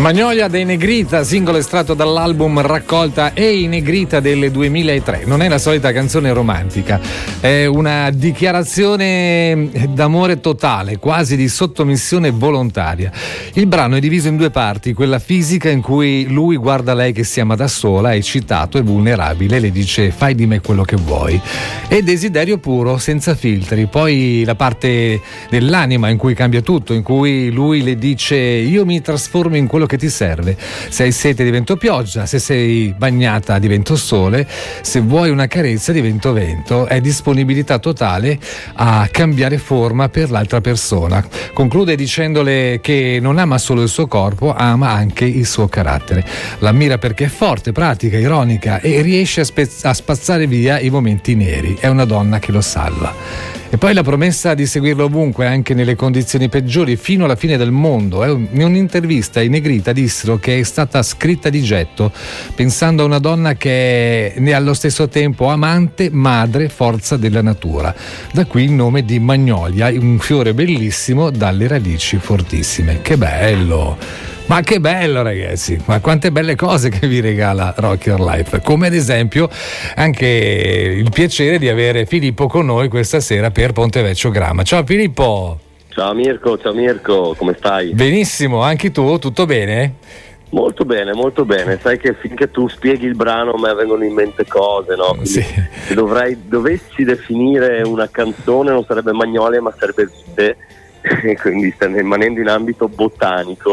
Magnolia dei Negrita, singolo estratto dall'album Raccolta e i Negrita del 2003. Non è la solita canzone romantica, è una dichiarazione d'amore totale, quasi di sottomissione volontaria. Il brano è diviso in due parti, quella fisica in cui lui guarda lei che si ama da sola, eccitato e vulnerabile, le dice fai di me quello che vuoi, e desiderio puro, senza filtri. Poi la parte dell'anima in cui cambia tutto, in cui lui le dice io mi trasformo in quello che ti serve, se hai sete divento pioggia, se sei bagnata divento sole, se vuoi una carezza divento vento. È disponibilità totale a cambiare forma per l'altra persona. Conclude dicendole che non ama solo il suo corpo, ama anche il suo carattere. L'ammira perché è forte, pratica, ironica e riesce a spazzare via i momenti neri. È una donna che lo salva. E poi la promessa di seguirlo ovunque, anche nelle condizioni peggiori, fino alla fine del mondo. In un'intervista i Negrita dissero che è stata scritta di getto, pensando a una donna che è allo stesso tempo amante, madre, forza della natura. Da qui il nome di Magnolia, un fiore bellissimo dalle radici fortissime. Che bello! Ma che bello, ragazzi, ma quante belle cose che vi regala Rock Your Life, come ad esempio anche il piacere di avere Filippo con noi questa sera per Pontevecchio Gramma. Ciao Filippo. Ciao Mirko, come stai? Benissimo, anche tu, tutto bene? Molto bene, sai che finché tu spieghi il brano a me vengono in mente cose, no? Quindi, sì. Se dovessi definire una canzone non sarebbe Magnolia ma sarebbe Vite, quindi sta rimanendo in ambito botanico.